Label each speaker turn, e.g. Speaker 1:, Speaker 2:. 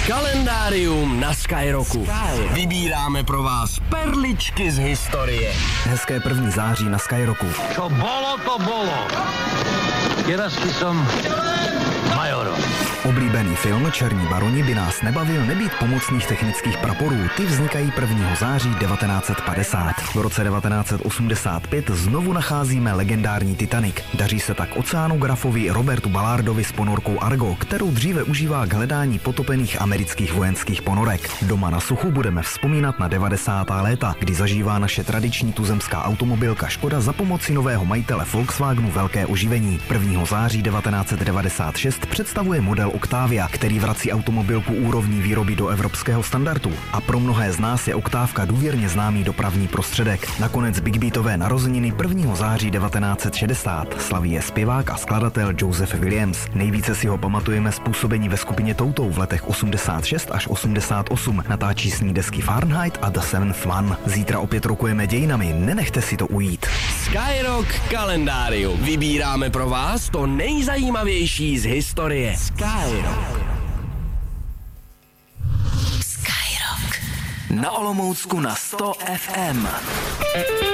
Speaker 1: Kalendárium na Skyrocku. Vybíráme pro vás perličky z historie.
Speaker 2: Hezké 1. září na Skyrocku.
Speaker 3: Čo bolo, to bolo. Teraz som Majoro.
Speaker 2: Oblíbený film Černí baroni by nás nebavil nebýt pomocných technických praporů. Ty vznikají 1. září 1950. V roce 1985 znovu nacházíme legendární Titanic. Daří se tak oceanografovi Robertu Ballardovi s ponorkou Argo, kterou dříve užívá k hledání potopených amerických vojenských ponorek. Doma na suchu budeme vzpomínat na 90. léta, kdy zažívá naše tradiční tuzemská automobilka Škoda za pomoci nového majitele Volkswagenu velké oživení. 1. září 1996 představuje model Octavia, který vrací automobilku úrovní výroby do evropského standardu. A pro mnohé z nás je Oktávka důvěrně známý dopravní prostředek. Nakonec big beatové narozeniny 1. září 1960 slaví je zpěvák a skladatel Joseph Williams. Nejvíce si ho pamatujeme z působení ve skupině Toutou v letech 86 až 88. Natáčí s ní desky Fahrenheit a The Seventh One. Zítra opět rokujeme dějinami, nenechte si to ujít.
Speaker 1: Skyrock kalendárium. Vybíráme pro vás to nejzajímavější z historie. Skyrock. Na Olomoucku na 100 FM.